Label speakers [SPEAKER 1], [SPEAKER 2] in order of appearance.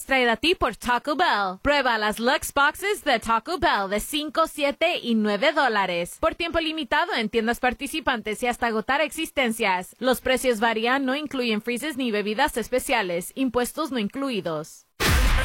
[SPEAKER 1] traída a ti por Taco Bell. Prueba las Lux Boxes de Taco Bell de 5, 7 y 9 dólares. Por tiempo limitado en tiendas participantes y hasta agotar existencias. Los precios varían, no incluyen freezes ni bebidas especiales. Impuestos no incluidos.